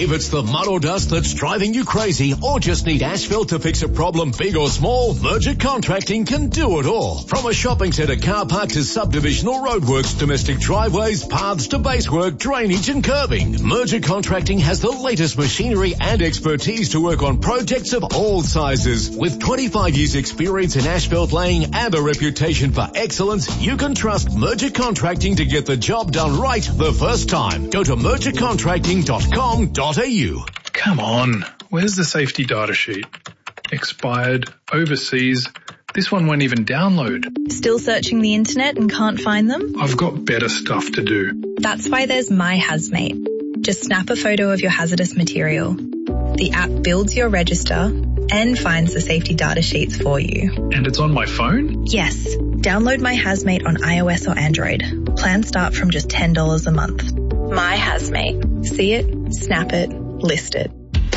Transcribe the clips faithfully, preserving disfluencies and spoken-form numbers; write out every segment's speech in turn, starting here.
If it's the mud or dust that's driving you crazy or just need asphalt to fix a problem big or small, Merger Contracting can do it all. From a shopping centre car park to subdivisional roadworks, domestic driveways, paths to basework, drainage and curbing, Merger Contracting has the latest machinery and expertise to work on projects of all sizes. With twenty-five years experience in asphalt laying and a reputation for excellence, you can trust Merger Contracting to get the job done right the first time. Go to merger contracting dot com dot a u. Come on, where's the safety data sheet? Expired, overseas. This one won't even download. Still searching the internet and can't find them? I've got better stuff to do. That's why there's My Hazmate. Just snap a photo of your hazardous material. The app builds your register and finds the safety data sheets for you. And it's on my phone? Yes. Download My Hazmate on iOS or Android. Plans start from just ten dollars a month. My Hazmate. See it, snap it, list it.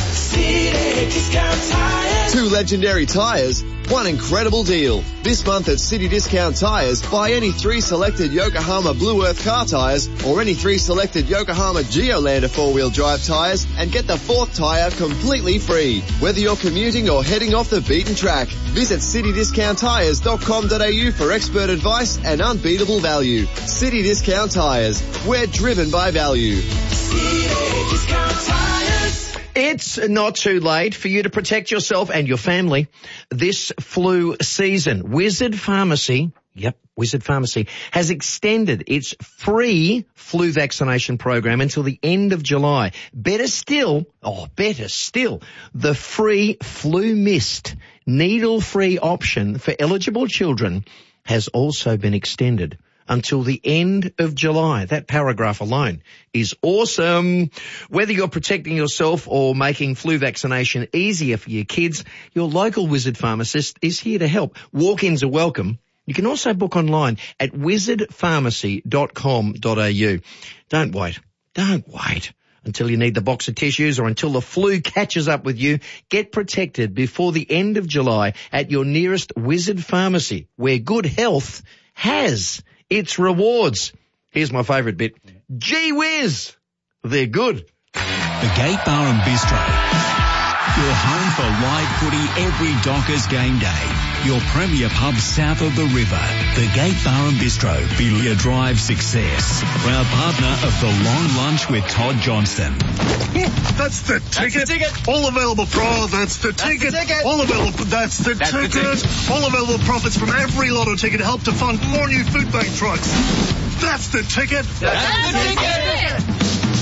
City Discount Tires. Two legendary tyres, one incredible deal. This month at City Discount Tyres, buy any three selected Yokohama Blue Earth car tyres or any three selected Yokohama Geolander four-wheel drive tyres and get the fourth tyre completely free. Whether you're commuting or heading off the beaten track, visit city discount tyres dot com dot a u for expert advice and unbeatable value. City Discount Tyres, we're driven by value. City Discount Tires. It's not too late for you to protect yourself and your family this flu season. Wizard Pharmacy, yep, Wizard Pharmacy, has extended its free flu vaccination program until the end of July. Better still, oh, better still, the free Flu Mist needle-free option for eligible children has also been extended until the end of July. That paragraph alone is awesome. Whether you're protecting yourself or making flu vaccination easier for your kids, your local Wizard pharmacist is here to help. Walk-ins are welcome. You can also book online at wizard pharmacy dot com dot a u. Don't wait. Don't wait until you need the box of tissues or until the flu catches up with you. Get protected before the end of July at your nearest Wizard Pharmacy, where good health has its rewards. Here's my favourite bit. Gee whiz, they're good. The Gate Bar and Bistro. Your home for live footy every Dockers game day. Your premier pub south of the river. The Gate Bar and Bistro, Belia Drive Success. Proud partner of the Long Lunch with Todd Johnston. That's the ticket. That's the ticket. All available pro. That's the ticket. That's the ticket. All available. That's the That's the ticket. ticket. All available profits from every lotto ticket help to fund more new food bank trucks. That's the ticket. That's, That's the ticket. ticket.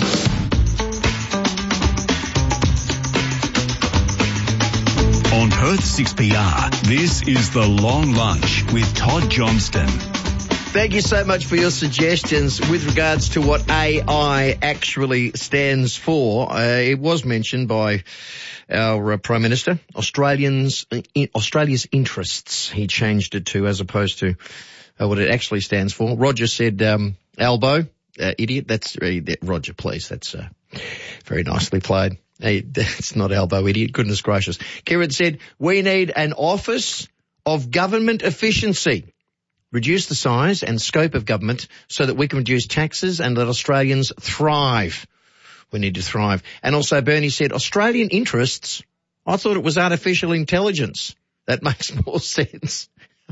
On Perth six P R, this is The Long Lunch with Todd Johnston. Thank you so much for your suggestions with regards to what A I actually stands for. Uh, it was mentioned by our uh, Prime Minister, Australians, in, Australia's interests. He changed it to, as opposed to uh, what it actually stands for. Roger said, um, elbow, uh, idiot. That's, uh, Roger, please. That's uh, very nicely played. Hey, that's not elbow, idiot. Goodness gracious. Kieran said, we need an Office of Government Efficiency. Reduce the size and scope of government so that we can reduce taxes and let Australians thrive. We need to thrive. And also Bernie said, Australian interests. I thought it was artificial intelligence. That makes more sense.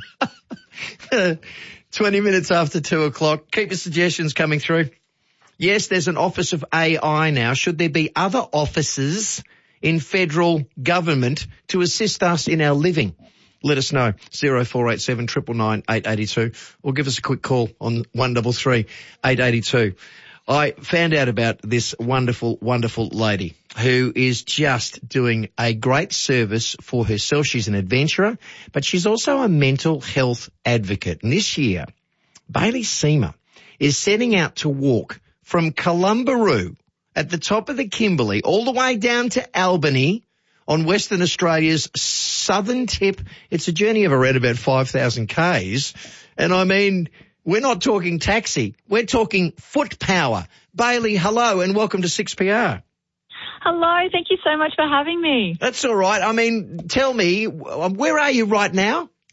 twenty minutes after two o'clock. Keep your suggestions coming through. Yes, there's an Office of A I now. Should there be other offices in federal government to assist us in our living? Let us know. zero four eight seven, nine nine nine, eight eight two or give us a quick call on one three three, eight eight two. I found out about this wonderful, wonderful lady who is just doing a great service for herself. She's an adventurer, but she's also a mental health advocate. And this year, Bailey Seamer is setting out to walk from Columbaroo at the top of the Kimberley all the way down to Albany on Western Australia's southern tip. It's a journey of around about five thousand kays. And I mean, we're not talking taxi. We're talking foot power. Bailey, hello and welcome to six P R. Hello. Thank you so much for having me. That's all right. I mean, tell me, where are you right now?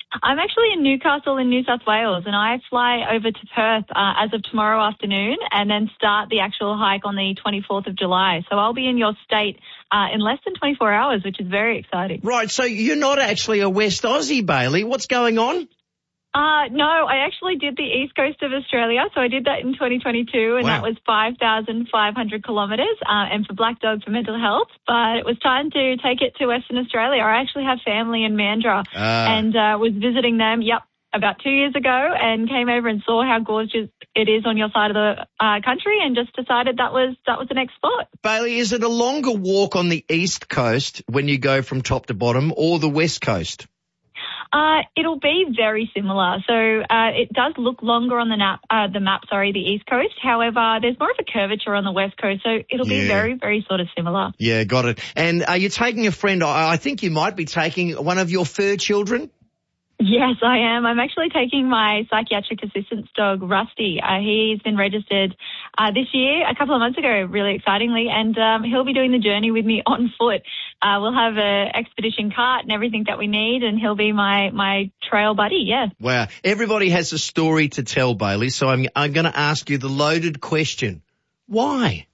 I'm actually in Newcastle in New South Wales, and I fly over to Perth uh, as of tomorrow afternoon and then start the actual hike on the twenty-fourth of July. So I'll be in your state uh, in less than twenty-four hours, which is very exciting. Right, so you're not actually a West Aussie, Bailey. What's going on? Uh, no, I actually did the east coast of Australia. So I did that in twenty twenty-two, and Wow. that was five thousand five hundred kilometres, uh, and for Black Dog for mental health. But it was time to take it to Western Australia. I actually have family in Mandurah Ah. and uh, was visiting them, yep, about two years ago, and came over and saw how gorgeous it is on your side of the uh, country, and just decided that was that was the next spot. Bailey, is it a longer walk on the east coast when you go from top to bottom, or the west coast? Uh, it'll be very similar. So uh, it does look longer on the map, uh, the map, sorry, the east coast. However, there's more of a curvature on the west coast, so it'll be Yeah. very, very sort of similar. Yeah, got it. And are you taking a friend? I I think you might be taking one of your fur children. Yes, I am. I'm actually taking my psychiatric assistance dog, Rusty. Uh, he's been registered uh, this year, a couple of months ago, really excitingly, and um, he'll be doing the journey with me on foot. Uh, we'll have a expedition cart and everything that we need, and he'll be my, my trail buddy, yeah. Wow. Everybody has a story to tell, Bailey, so I'm, I'm going to ask you the loaded question. Why?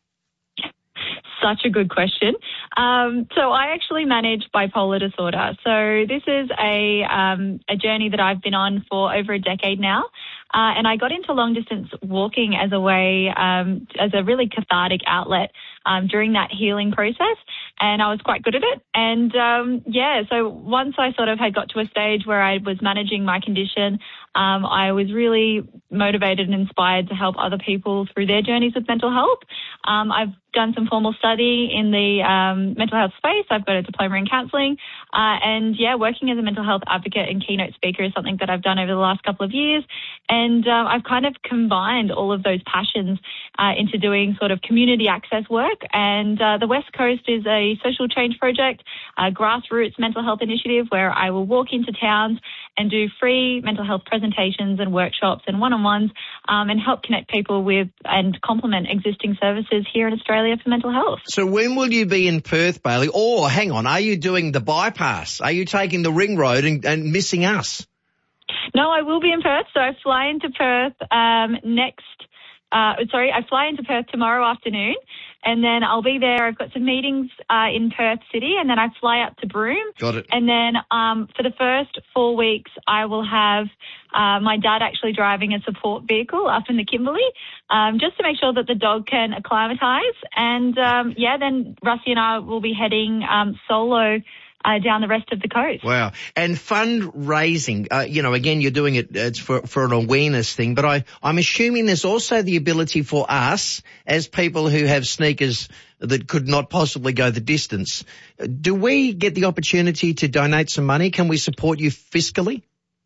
Such a good question. Um, so I actually manage bipolar disorder. So this is a um, a journey that I've been on for over a decade now. Uh, and I got into long distance walking as a way, um, as a really cathartic outlet um, during that healing process. And I was quite good at it. And um, yeah, so once I sort of had got to a stage where I was managing my condition, um, I was really motivated and inspired to help other people through their journeys with mental health. Um, I've done some formal study in the um, mental health space. I've got a diploma in counselling. Uh, and yeah, working as a mental health advocate and keynote speaker is something that I've done over the last couple of years. And um, I've kind of combined all of those passions uh, into doing sort of community access work. And uh, the West Coast is a social change project, a grassroots mental health initiative where I will walk into towns and do free mental health presentations and workshops and one-on-ones um, and help connect people with and complement existing services here in Australia for mental health. So when will you be in Perth, Bailey? Or, hang on, are you doing the bypass? Are you taking the ring road and, and missing us? No, I will be in Perth. So I fly into Perth um, next, uh, sorry, I fly into Perth tomorrow afternoon, and then I'll be there. I've got some meetings uh, in Perth City, and then I fly up to Broome. Got it. And then um, for the first four weeks, I will have uh, my dad actually driving a support vehicle up in the Kimberley, um, just to make sure that the dog can acclimatise. And um, yeah, then Rusty and I will be heading um, solo Uh, down the rest of the coast. Wow. And fundraising, uh, you know, again, you're doing it it's for, for an awareness thing, but I, I'm assuming there's also the ability for us as people who have sneakers that could not possibly go the distance. Do we get the opportunity to donate some money? Can we support you fiscally?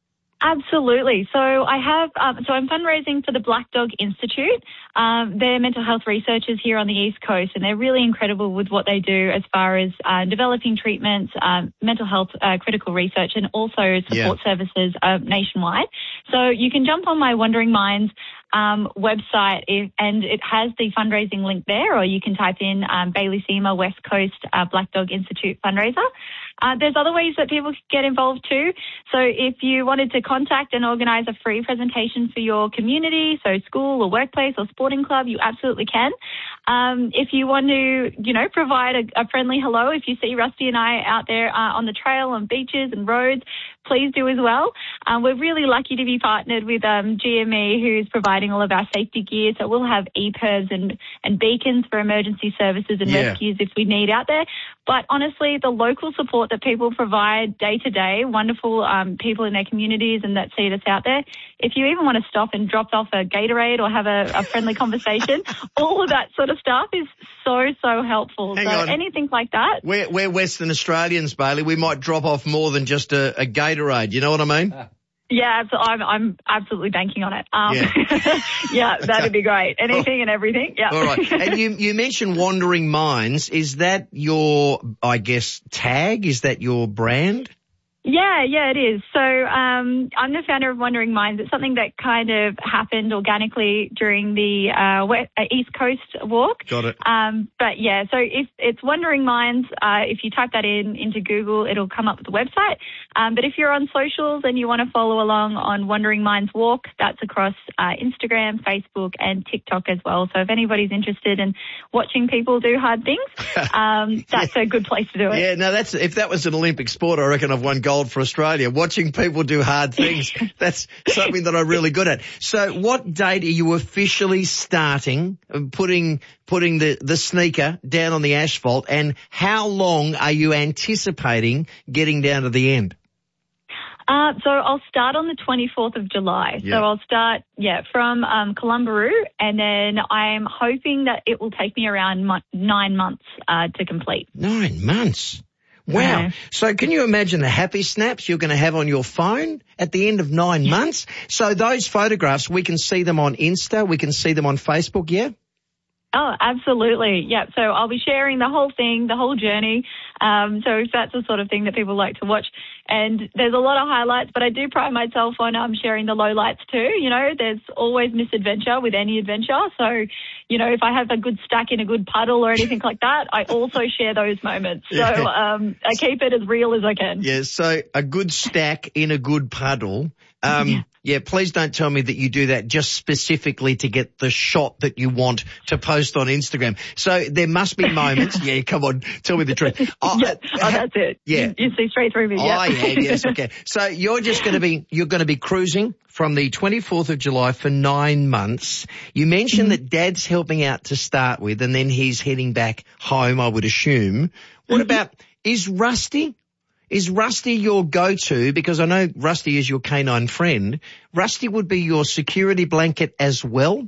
Absolutely. So I have, um, so I'm fundraising for the Black Dog Institute. Um, they're mental health researchers here on the East Coast, and they're really incredible with what they do as far as uh, developing treatments, um, mental health uh, critical research, and also support Yeah. services uh, nationwide. So you can jump on my Wandering Minds um, website if, and it has the fundraising link there, or you can type in um, Bailey Seamer West Coast uh, Black Dog Institute fundraiser. Uh, there's other ways that people can get involved too. So if you wanted to contact and organise a free presentation for your community, so school or workplace or sporting club, you absolutely can. Um, if you want to, you know, provide a, a friendly hello, if you see Rusty and I out there uh, on the trail, on beaches and roads, please do as well. Um, we're really lucky to be partnered with um, G M E, who's providing all of our safety gear. So we'll have E P I Rs and, and beacons for emergency services and Yeah. rescues if we need out there. But honestly, the local support that people provide day to day, wonderful um, people in their communities and that see us out there. If you even want to stop and drop off a Gatorade or have a, a friendly conversation, all of that sort of stuff is so, so helpful. Hang so on. anything like that. We're, we're Western Australians, Bailey. We might drop off more than just a, a Gatorade. You know what I mean? Yeah, so I'm, I'm absolutely banking on it. Um, Yeah. yeah, that'd be great. Anything and everything. Yeah. All right. And you, you mentioned Wandering Minds. Is that your, I guess, tag? Is that your brand? Yeah, yeah, it is. So um, I'm the founder of Wandering Minds. It's something that kind of happened organically during the uh, West, uh, East Coast walk. Got it. Um, but yeah, so if it's Wandering Minds, uh, if you type that in into Google, it'll come up with the website. Um, but if you're on socials and you want to follow along on Wandering Minds Walk, that's across uh, Instagram, Facebook, and TikTok as well. So if anybody's interested in watching people do hard things, um, that's a good place to do it. Yeah, no, that's if that was an Olympic sport, I reckon I've won gold for Australia. Watching people do hard things, that's something that I'm really good at. So what date are you officially starting, putting putting the, the sneaker down on the asphalt, and how long are you anticipating getting down to the end? Uh, so I'll start on the twenty-fourth of July. Yeah. So I'll start, yeah, from um, Columbaroo, and then I'm hoping that it will take me around mo- nine months uh, to complete. Nine months? Wow. Yeah. So can you imagine the happy snaps you're going to have on your phone at the end of nine months? So those photographs, we can see them on Insta, we can see them on Facebook, yeah? Oh, absolutely. Yeah. So I'll be sharing the whole thing, the whole journey. Um, so if that's the sort of thing that people like to watch. And there's a lot of highlights, but I do pride myself on um, sharing the lowlights too. You know, there's always misadventure with any adventure. So, you know, if I have a good stack in a good puddle or anything like that, I also share those moments. So Yeah. um, I keep it as real as I can. Yeah, so a good stack in a good puddle. Um, Yeah. yeah, please don't tell me that you do that just specifically to get the shot that you want to post on Instagram. So there must be moments. Yeah, come on, tell me the truth. Oh, Yeah. Oh, that's it. Yeah. You, you see straight through me. Yeah. Oh, yeah, yes, okay. So you're just going to be, you're going to be cruising from the twenty-fourth of July for nine months. You mentioned Mm-hmm. that Dad's helping out to start with, and then he's heading back home, I would assume. What Mm-hmm. about, is Rusty? Is Rusty your go-to? Because I know Rusty is your canine friend. Rusty would be your security blanket as well?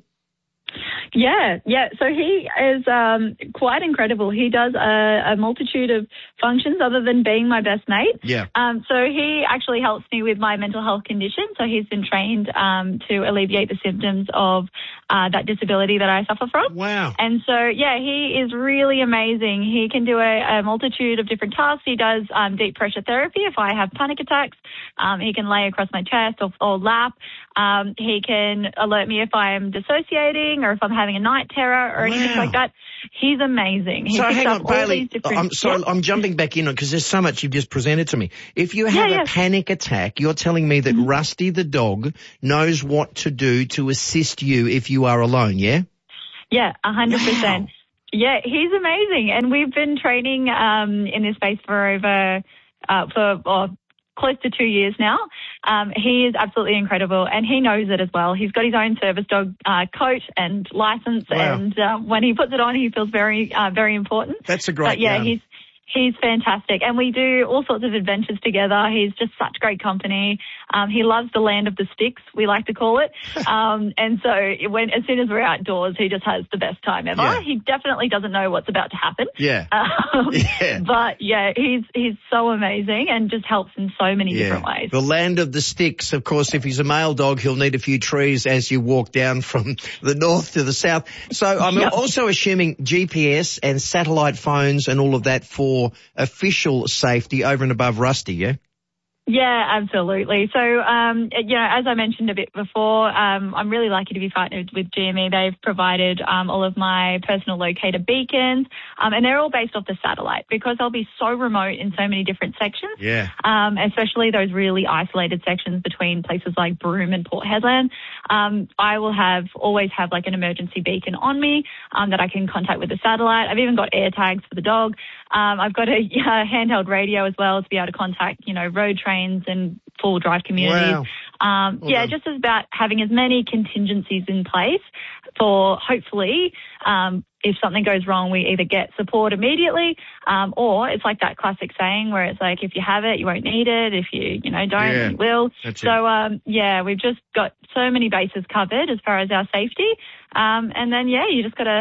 Yeah, yeah. So he is um, quite incredible. He does a, a multitude of functions other than being my best mate. Yeah. Um, so he actually helps me with my mental health condition. So he's been trained um, to alleviate the symptoms of uh, that disability that I suffer from. Wow. And so, yeah, he is really amazing. He can do a, a multitude of different tasks. He does um, deep pressure therapy if I have panic attacks. Um, he can lay across my chest or, or lap. Um, he can alert me if I'm dissociating or if I'm having a night terror or anything Wow. like that. He's amazing. He So picks hang up on, all Bailey, these different- I'm sorry, Yeah. I'm jumping back in because there's so much you've just presented to me. If you have Yeah, a yeah. panic attack, you're telling me that Rusty the dog knows what to do to assist you if you are alone, yeah? Yeah, a hundred Wow. percent. Yeah, he's amazing, and we've been training um, in this space for over uh, for oh, close to two years now. Um, he is absolutely incredible, and he knows it as well. He's got his own service dog uh, coat and license, Wow. and uh, when he puts it on, he feels very, uh, very important. That's a great But yeah, yarn. he's he's fantastic, and we do all sorts of adventures together. He's just such great company. Um, he loves the land of the sticks, we like to call it. Um, and so when as soon as we're outdoors, he just has the best time ever. Yeah. He definitely doesn't know what's about to happen. Yeah. Um, Yeah. But yeah, he's he's so amazing and just helps in so many different ways. The land of the sticks, of course, if he's a male dog, he'll need a few trees as you walk down from the north to the south. So I'm Yep. also assuming G P S and satellite phones and all of that for official safety over and above Rusty, yeah? Yeah, absolutely. So, um, you know, as I mentioned a bit before, um, I'm really lucky to be partnered with G M E. They've provided um, all of my personal locator beacons, um, and they're all based off the satellite because I'll be so remote in so many different sections. Yeah. Um, especially those really isolated sections between places like Broome and Port Hedland. Um, I will have always have like an emergency beacon on me um, that I can contact with the satellite. I've even got air tags for the dog. Um, I've got a uh, handheld radio as well to be able to contact, you know, road trains and full drive communities. Wow. Um, Well yeah, done. just as about having as many contingencies in place for hopefully um, if something goes wrong, we either get support immediately um, or it's like that classic saying where it's like if you have it, you won't need it. If you, you know, don't, Yeah, you will. that's So, um, yeah, we've just got so many bases covered as far as our safety. Um, and then, yeah, you just got to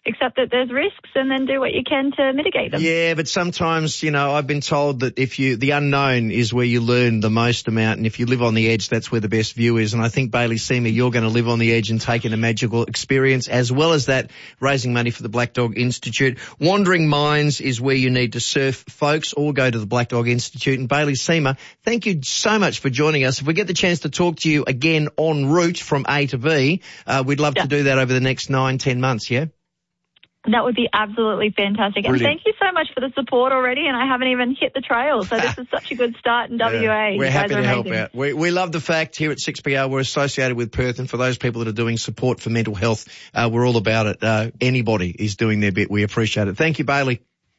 accept that there's risks and then do what you can to mitigate them. Yeah, but sometimes, you know, I've been told that if you, the unknown is where you learn the most amount, and if you live on the edge, that's where the best view is. And I think, Bailey Seamer, you're going to live on the edge and take in a magical experience, as well as that, raising money for the Black Dog Institute. Wandering Minds is where you need to surf, folks, or go to the Black Dog Institute. And Bailey Seamer, thank you so much for joining us. If we get the chance to talk to you again en route from A to B, uh, we'd love yeah. to do that over the next nine, ten months, yeah? That would be absolutely fantastic. Brilliant. And thank you so much for the support already, and I haven't even hit the trail, so this is such a good start in W A. Yeah, we're you happy guys are to amazing. help out. We, we love the fact here at six P R we're associated with Perth, and for those people that are doing support for mental health, uh, we're all about it. Uh, anybody is doing their bit. We appreciate it. Thank you, Bailey.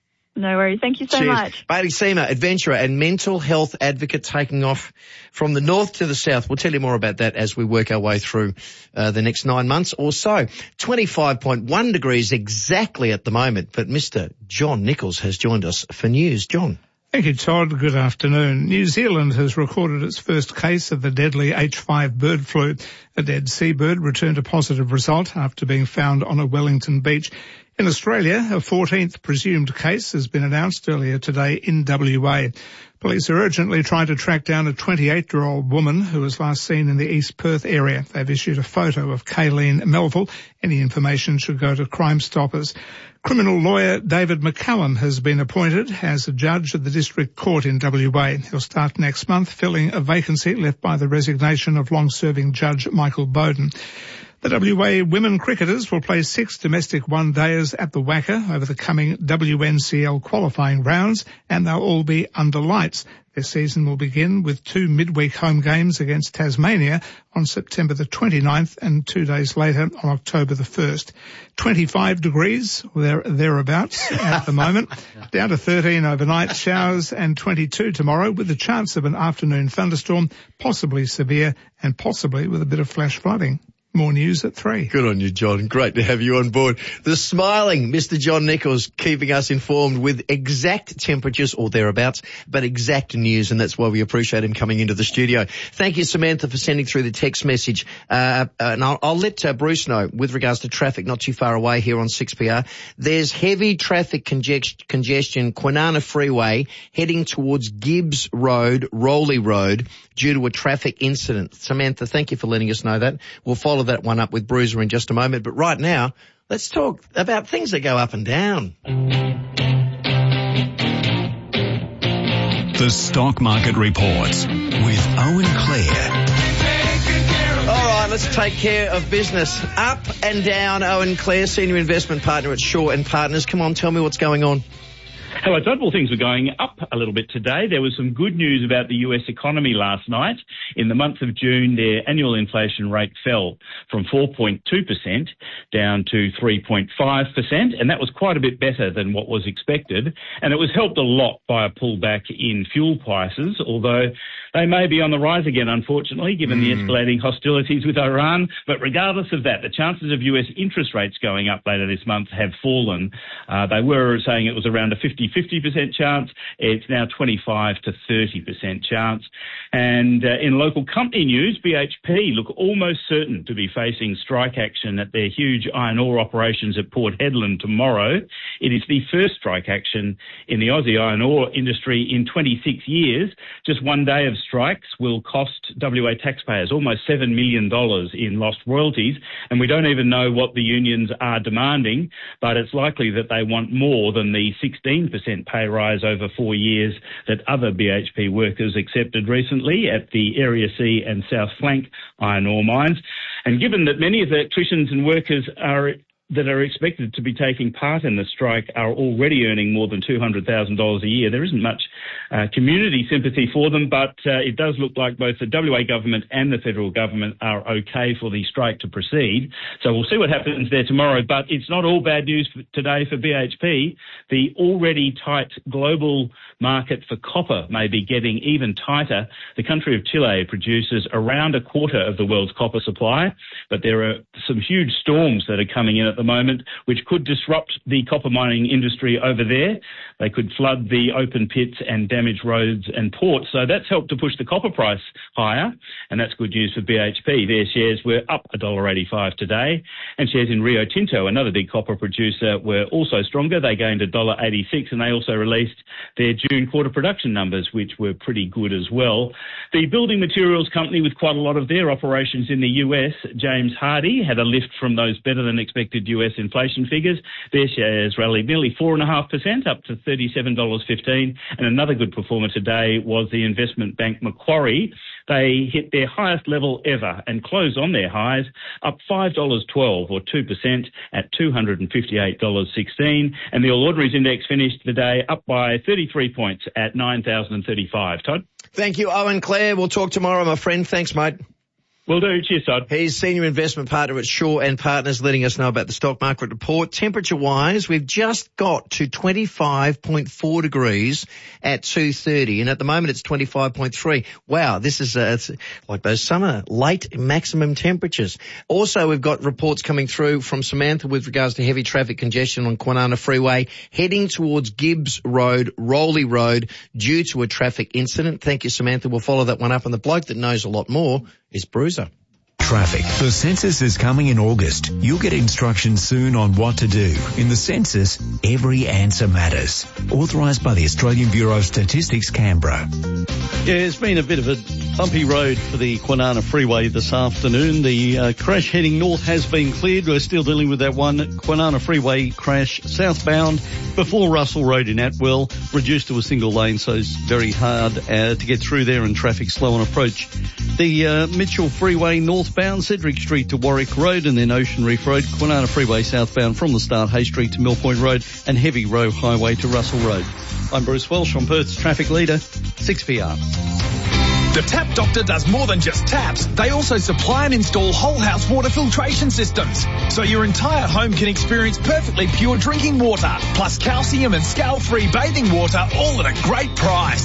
No worries. Thank you so Cheers. much. Bailey Seamer, adventurer and mental health advocate, taking off from the north to the south. We'll tell you more about that as we work our way through uh, the next nine months or so. twenty-five point one degrees exactly at the moment, but Mister John Nichols has joined us for news. John. Thank you, Todd. Good afternoon. New Zealand has recorded its first case of the deadly H five bird flu. A dead seabird returned a positive result after being found on a Wellington beach. In Australia, a fourteenth presumed case has been announced earlier today in W A. Police are urgently trying to track down a twenty-eight-year-old woman who was last seen in the East Perth area. They've issued a photo of Kayleen Melville. Any information should go to Crime Stoppers. Criminal lawyer David McCallum has been appointed as a judge at the District Court in W A. He'll start next month, filling a vacancy left by the resignation of long-serving Judge Michael Bowden. The W A women cricketers will play six domestic one-dayers at the Wacker over the coming W N C L qualifying rounds, and they'll all be under lights. Their season will begin with two midweek home games against Tasmania on September the twenty-ninth and two days later on October the first. twenty-five degrees, there, thereabouts at the moment, down to thirteen overnight, showers, and twenty-two tomorrow with the chance of an afternoon thunderstorm, possibly severe and possibly with a bit of flash flooding. More news at three. Good on you, John. Great to have you on board. The smiling Mister John Nichols, keeping us informed with exact temperatures or thereabouts, but exact news, and that's why we appreciate him coming into the studio. Thank you, Samantha, for sending through the text message. Uh, and I'll, I'll let uh, Bruce know with regards to traffic not too far away here on six P R. There's heavy traffic congest- congestion, Kwinana Freeway, heading towards Gibbs Road, Rowley Road, due to a traffic incident. Samantha, thank you for letting us know that. We'll follow that one up with Bruiser in just a moment. But right now, let's talk about things that go up and down. The Stock Market Reports with Owen Clare. All right, let's take care of business. Up and down. Owen Clare, Senior Investment Partner at Shaw and Partners. Come on, tell me what's going on. Hello, Todd. Well, things were going up a little bit today. There was some good news about the U S economy last night. In the month of June, their annual inflation rate fell from four point two percent down to three point five percent, and that was quite a bit better than what was expected. And it was helped a lot by a pullback in fuel prices, although they may be on the rise again, unfortunately, given mm. the escalating hostilities with Iran. But regardless of that, the chances of U S interest rates going up later this month have fallen. Uh, they were saying it was around a fifty-fifty percent chance. It's now twenty-five to thirty percent chance. And uh, in local company news, B H P look almost certain to be facing strike action at their huge iron ore operations at Port Hedland tomorrow. It is the first strike action in the Aussie iron ore industry in twenty-six years. Just one day of strikes will cost W A taxpayers almost seven million dollars in lost royalties, and we don't even know what the unions are demanding, but it's likely that they want more than the sixteen percent pay rise over four years that other B H P workers accepted recently at the Area C and South Flank iron ore mines. And given that many of the electricians and workers are that are expected to be taking part in the strike are already earning more than two hundred thousand dollars a year, there isn't much uh, community sympathy for them, but uh, it does look like both the W A government and the federal government are okay for the strike to proceed. So we'll see what happens there tomorrow, but it's not all bad news for today for B H P. The already tight global market for copper may be getting even tighter. The country of Chile produces around a quarter of the world's copper supply, but there are some huge storms that are coming in at the moment, which could disrupt the copper mining industry over there. They could flood the open pits and damaged roads and ports. So that's helped to push the copper price higher, and that's good news for B H P. Their shares were up one dollar eighty-five today, and shares in Rio Tinto, another big copper producer, were also stronger. They gained one dollar eighty-six, and they also released their June quarter production numbers, which were pretty good as well. The building materials company, with quite a lot of their operations in the U S, James Hardie, had a lift from those better than expected U S inflation figures. Their shares rallied nearly four point five percent, up to thirty-seven dollars fifteen. And another good performer today was the investment bank Macquarie. They hit their highest level ever and closed on their highs, up five dollars twelve or two percent at two hundred fifty-eight dollars sixteen. And the All Ordinaries Index finished the day up by thirty-three points at nine thousand thirty-five. Todd? Thank you, Owen Clare. We'll talk tomorrow, my friend. Thanks, mate. Will do. Cheers, Todd. He's Senior Investment Partner at Shaw and Partners, letting us know about the stock market report. Temperature-wise, we've just got to twenty-five point four degrees at two thirty, and at the moment it's twenty-five point three. Wow, this is uh, it's like those summer late maximum temperatures. Also, we've got reports coming through from Samantha with regards to heavy traffic congestion on Kwinana Freeway, heading towards Gibbs Road, Rowley Road, due to a traffic incident. Thank you, Samantha. We'll follow that one up. And the bloke that knows a lot more is Bruiser. Traffic. The census is coming in August. You'll get instructions soon on what to do. In the census, every answer matters. Authorised by the Australian Bureau of Statistics, Canberra. Yeah, it's been a bit of a bumpy road for the Kwinana Freeway this afternoon. The uh, crash heading north has been cleared. We're still dealing with that one Kwinana Freeway crash southbound before Russell Road in Atwell, reduced to a single lane, so it's very hard uh, to get through there and traffic slow on approach. The uh, Mitchell Freeway northbound, Cedric Street to Warwick Road, and then Ocean Reef Road, Kwinana Freeway southbound from the start, Hay Street to Mill Point Road, and Heavy Row Highway to Russell Road. I'm Bruce Welsh on Perth's Traffic Leader, six P R. The Tap Doctor does more than just taps. They also supply and install whole house water filtration systems, so your entire home can experience perfectly pure drinking water, plus calcium and scale-free bathing water, all at a great price.